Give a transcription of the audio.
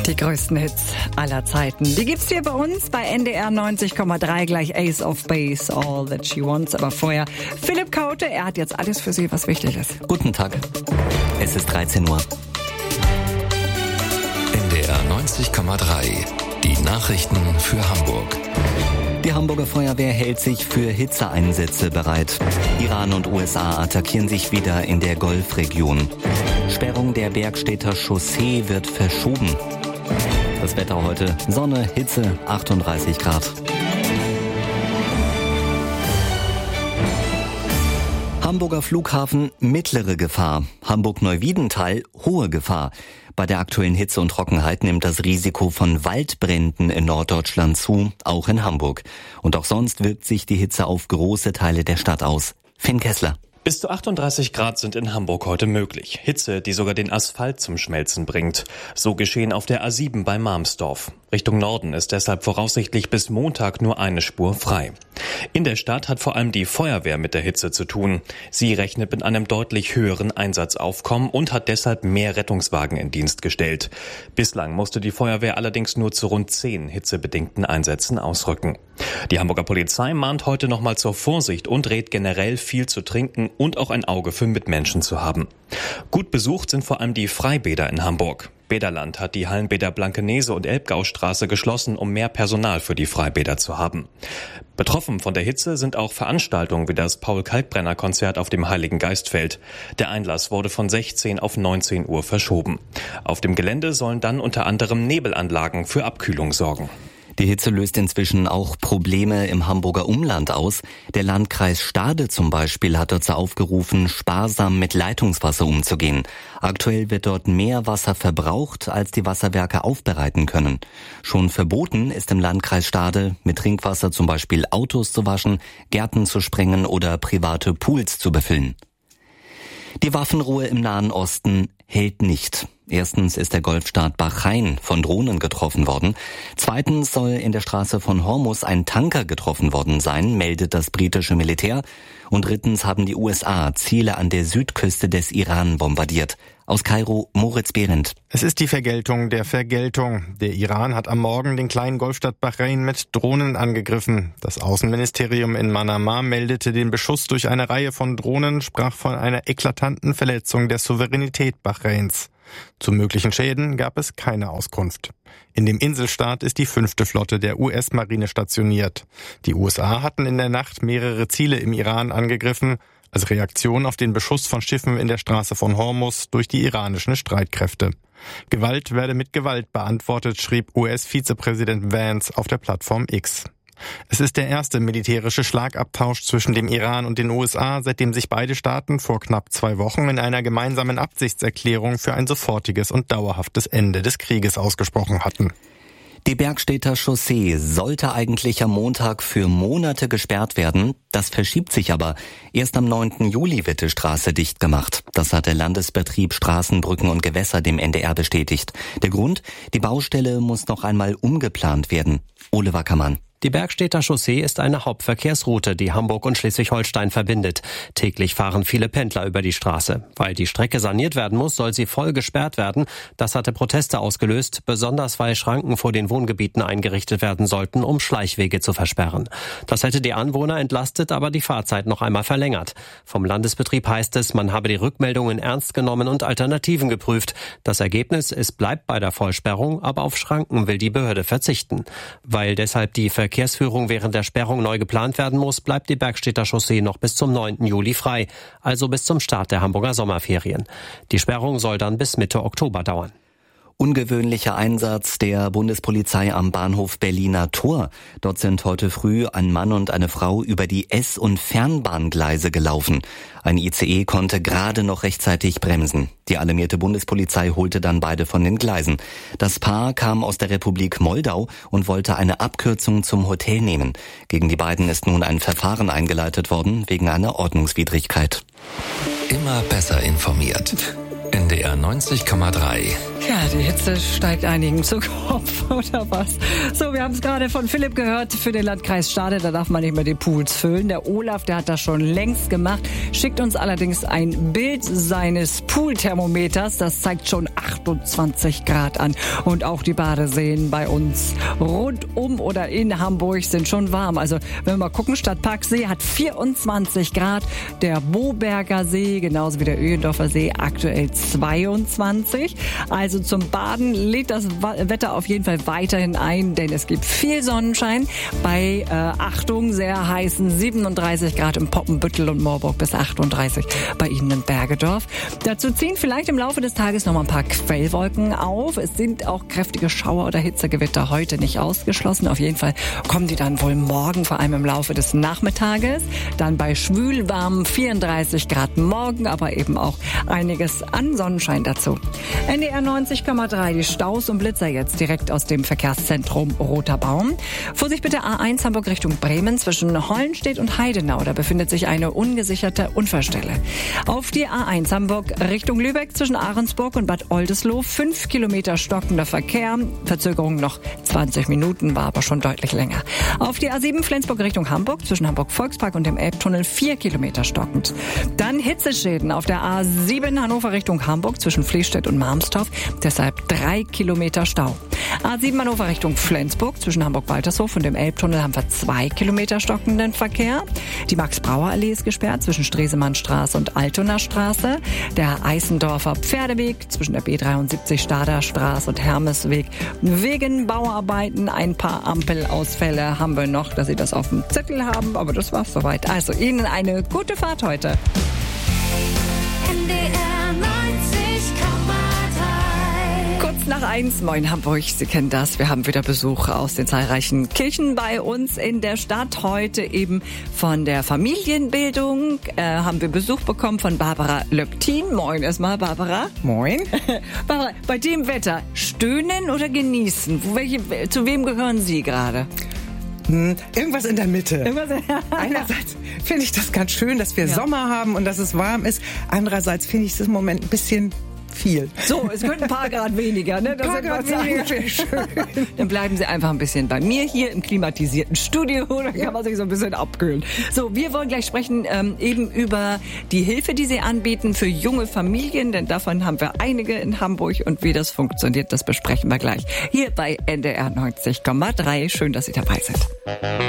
Die größten Hits aller Zeiten. Die gibt's hier bei uns bei NDR 90,3, gleich Ace of Base, All That She Wants. Aber vorher Philipp Kaute, er hat jetzt alles für Sie, was wichtig ist. Guten Tag. Es ist 13 Uhr. NDR 90,3. Die Nachrichten für Hamburg. Die Hamburger Feuerwehr hält sich für Hitzeeinsätze bereit. Iran und USA attackieren sich wieder in der Golfregion. Sperrung der Bergstädter Chaussee wird verschoben. Das Wetter heute: Sonne, Hitze, 38 Grad. Hamburger Flughafen mittlere Gefahr. Hamburg-Neuwiedental hohe Gefahr. Bei der aktuellen Hitze und Trockenheit nimmt das Risiko von Waldbränden in Norddeutschland zu, auch in Hamburg. Und auch sonst wirkt sich die Hitze auf große Teile der Stadt aus. Finn Kessler. Bis zu 38 Grad sind in Hamburg heute möglich. Hitze, die sogar den Asphalt zum Schmelzen bringt. So geschehen auf der A7 bei Malmsdorf. Richtung Norden ist deshalb voraussichtlich bis Montag nur eine Spur frei. In der Stadt hat vor allem die Feuerwehr mit der Hitze zu tun. Sie rechnet mit einem deutlich höheren Einsatzaufkommen und hat deshalb mehr Rettungswagen in Dienst gestellt. Bislang musste die Feuerwehr allerdings nur zu rund 10 hitzebedingten Einsätzen ausrücken. Die Hamburger Polizei mahnt heute nochmal zur Vorsicht und rät generell viel zu trinken und auch ein Auge für Mitmenschen zu haben. Gut besucht sind vor allem die Freibäder in Hamburg. Bäderland hat die Hallenbäder Blankenese und Elbgaustraße geschlossen, um mehr Personal für die Freibäder zu haben. Betroffen von der Hitze sind auch Veranstaltungen wie das Paul-Kalkbrenner-Konzert auf dem Heiligen Geistfeld. Der Einlass wurde von 16 auf 19 Uhr verschoben. Auf dem Gelände sollen dann unter anderem Nebelanlagen für Abkühlung sorgen. Die Hitze löst inzwischen auch Probleme im Hamburger Umland aus. Der Landkreis Stade zum Beispiel hat dazu aufgerufen, sparsam mit Leitungswasser umzugehen. Aktuell wird dort mehr Wasser verbraucht, als die Wasserwerke aufbereiten können. Schon verboten ist im Landkreis Stade, mit Trinkwasser zum Beispiel Autos zu waschen, Gärten zu sprengen oder private Pools zu befüllen. Die Waffenruhe im Nahen Osten hält nicht. Erstens ist der Golfstaat Bahrain von Drohnen getroffen worden. Zweitens soll in der Straße von Hormuz ein Tanker getroffen worden sein, meldet das britische Militär. Und drittens haben die USA Ziele an der Südküste des Iran bombardiert. Aus Kairo, Moritz Behrendt. Es ist die Vergeltung der Vergeltung. Der Iran hat am Morgen den kleinen Golfstaat Bahrain mit Drohnen angegriffen. Das Außenministerium in Manama meldete den Beschuss durch eine Reihe von Drohnen, sprach von einer eklatanten Verletzung der Souveränität Bahrains. Zu möglichen Schäden gab es keine Auskunft. In dem Inselstaat ist die 5. Flotte der US-Marine stationiert. Die USA hatten in der Nacht mehrere Ziele im Iran angegriffen, als Reaktion auf den Beschuss von Schiffen in der Straße von Hormuz durch die iranischen Streitkräfte. Gewalt werde mit Gewalt beantwortet, schrieb US-Vizepräsident Vance auf der Plattform X. Es ist der erste militärische Schlagabtausch zwischen dem Iran und den USA, seitdem sich beide Staaten vor knapp 2 Wochen in einer gemeinsamen Absichtserklärung für ein sofortiges und dauerhaftes Ende des Krieges ausgesprochen hatten. Die Bergstädter Chaussee sollte eigentlich am Montag für Monate gesperrt werden. Das verschiebt sich aber. Erst am 9. Juli wird die Straße dicht gemacht. Das hat der Landesbetrieb Straßen, Brücken und Gewässer dem NDR bestätigt. Der Grund? Die Baustelle muss noch einmal umgeplant werden. Ole Wackermann. Die Bergstädter Chaussee ist eine Hauptverkehrsroute, die Hamburg und Schleswig-Holstein verbindet. Täglich fahren viele Pendler über die Straße. Weil die Strecke saniert werden muss, soll sie voll gesperrt werden. Das hatte Proteste ausgelöst, besonders weil Schranken vor den Wohngebieten eingerichtet werden sollten, um Schleichwege zu versperren. Das hätte die Anwohner entlastet, aber die Fahrzeit noch einmal verlängert. Vom Landesbetrieb heißt es, man habe die Rückmeldungen ernst genommen und Alternativen geprüft. Das Ergebnis, es bleibt bei der Vollsperrung, aber auf Schranken will die Behörde verzichten. Weil deshalb die Verkehrsführung während der Sperrung neu geplant werden muss, bleibt die Bergstädter Chaussee noch bis zum 9. Juli frei, also bis zum Start der Hamburger Sommerferien. Die Sperrung soll dann bis Mitte Oktober dauern. Ungewöhnlicher Einsatz der Bundespolizei am Bahnhof Berliner Tor. Dort sind heute früh ein Mann und eine Frau über die S- und Fernbahngleise gelaufen. Ein ICE konnte gerade noch rechtzeitig bremsen. Die alarmierte Bundespolizei holte dann beide von den Gleisen. Das Paar kam aus der Republik Moldau und wollte eine Abkürzung zum Hotel nehmen. Gegen die beiden ist nun ein Verfahren eingeleitet worden wegen einer Ordnungswidrigkeit. Immer besser informiert. NDR 90,3. Ja, die Hitze steigt einigen zu Kopf, oder was? So, wir haben es gerade von Philipp gehört, für den Landkreis Stade, da darf man nicht mehr die Pools füllen. Der Olaf, der hat das schon längst gemacht, schickt uns allerdings ein Bild seines Poolthermometers, das zeigt schon 28 Grad an. Und auch die Badeseen bei uns rundum oder in Hamburg sind schon warm. Also, wenn wir mal gucken, Stadtparksee hat 24 Grad, der Boberger See, genauso wie der Öhendorfer See, aktuell 22. Also zum Baden lädt das Wetter auf jeden Fall weiterhin ein, denn es gibt viel Sonnenschein bei, Achtung, sehr heißen 37 Grad im Poppenbüttel und Moorburg bis 38 bei Ihnen in Bergedorf. Dazu ziehen vielleicht im Laufe des Tages noch mal ein paar Quellwolken auf. Es sind auch kräftige Schauer oder Hitzegewitter heute nicht ausgeschlossen. Auf jeden Fall kommen die dann wohl morgen, vor allem im Laufe des Nachmittages. Dann bei schwülwarmen 34 Grad morgen, aber eben auch einiges an Sonnenschein dazu. NDR 90,3, die Staus und Blitzer jetzt direkt aus dem Verkehrszentrum Roter Baum. Vorsicht bitte A1 Hamburg Richtung Bremen zwischen Hollenstedt und Heidenau. Da befindet sich eine ungesicherte Unfallstelle. Auf die A1 Hamburg Richtung Lübeck zwischen Ahrensburg und Bad Oldesloe 5 Kilometer stockender Verkehr. Verzögerung noch 20 Minuten, war aber schon deutlich länger. Auf die A7 Flensburg Richtung Hamburg zwischen Hamburg Volkspark und dem Elbtunnel 4 Kilometer stockend. Dann Hitzeschäden auf der A7 Hannover Richtung Hamburg zwischen Fließstedt und Marmstorf, deshalb 3 Kilometer Stau. A7 Hannover Richtung Flensburg zwischen Hamburg-Waltershof und dem Elbtunnel haben wir 2 Kilometer stockenden Verkehr. Die Max-Brauer-Allee ist gesperrt zwischen Stresemannstraße und Altoner Straße. Der Eisendorfer Pferdeweg zwischen der B73 Stader Straße und Hermesweg. Wegen Bauarbeiten ein paar Ampelausfälle haben wir noch, dass Sie das auf dem Zettel haben, aber das war's soweit. Also Ihnen eine gute Fahrt heute. Nach 1, Moin Hamburg, Sie kennen das. Wir haben wieder Besuch aus den zahlreichen Kirchen bei uns in der Stadt. Heute eben von der Familienbildung haben wir Besuch bekommen von Barbara Löptin. Moin erstmal, Barbara. Moin. Barbara, bei dem Wetter, stöhnen oder genießen? Zu wem gehören Sie gerade? Irgendwas in der Mitte. Einerseits finde ich das ganz schön, dass wir Sommer haben und dass es warm ist. Andererseits finde ich es im Moment ein bisschen viel. So, es könnten ein paar Grad weniger, ne? Ein paar Grad weniger wäre schön. Dann bleiben Sie einfach ein bisschen bei mir hier im klimatisierten Studio. Da kann man sich so ein bisschen abkühlen. So, wir wollen gleich sprechen eben über die Hilfe, die Sie anbieten für junge Familien, denn davon haben wir einige in Hamburg und wie das funktioniert, das besprechen wir gleich hier bei NDR 90,3. Schön, dass Sie dabei sind.